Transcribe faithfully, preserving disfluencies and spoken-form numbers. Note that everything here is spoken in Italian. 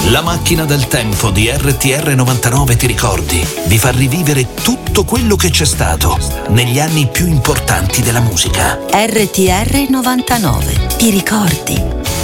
La macchina del tempo di R T R novantanove, ti ricordi? Vi fa rivivere tutto quello che c'è stato negli anni più importanti della musica. R T R novantanove, ti ricordi?